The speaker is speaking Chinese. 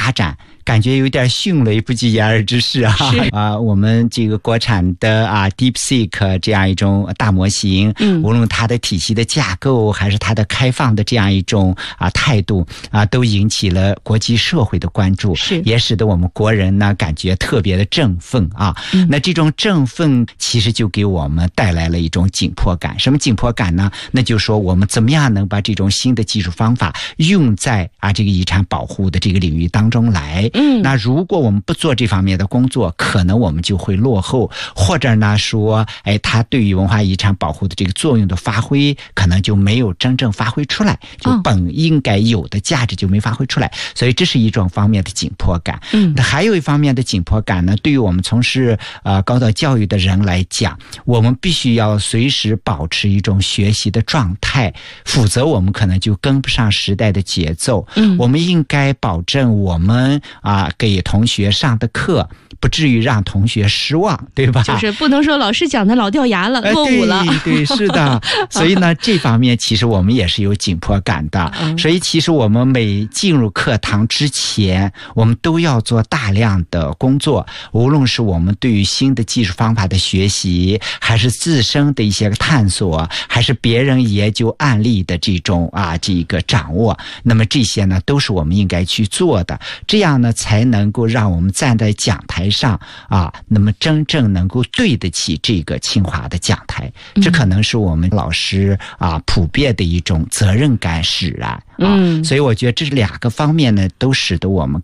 发展，感觉有点迅雷不及掩耳之势啊！我们这个国产的DeepSeek 这样一种大模型，无论它的体系的架构还是它的开放的这样一种态度都引起了国际社会的关注，也使得我们国人呢感觉特别的振奋那这种振奋其实就给我们带来了一种紧迫感。什么紧迫感呢？那就是说我们怎么样能把这种新的技术方法用在这个遗产保护的这个领域当中来。那如果我们不做这方面的工作，可能我们就会落后，或者呢说它对于文化遗产保护的这个作用的发挥可能就没有真正发挥出来，就本应该有的价值就没发挥出来。所以这是一种方面的紧迫感。那还有一方面的紧迫感呢，对于我们从事高等教育的人来讲，我们必须要随时保持一种学习的状态，否则我们可能就跟不上时代的节奏。我们应该保证我们给同学上的课不至于让同学失望，对吧？ 就是不能说老师讲的老掉牙了，落伍了。 对，是的。所以呢，这方面其实我们也是有紧迫感的。所以其实我们每进入课堂之前，我们都要做大量的工作，无论是我们对于新的技术方法的学习，还是自身的一些探索，还是别人研究案例的这种这个掌握，那么这些呢都是我们应该去做的，这样呢才能够让我们站在讲台上那么真正能够对得起这个清华的讲台。这可能是我们老师普遍的一种责任感使然。所以我觉得这两个方面呢都使得我们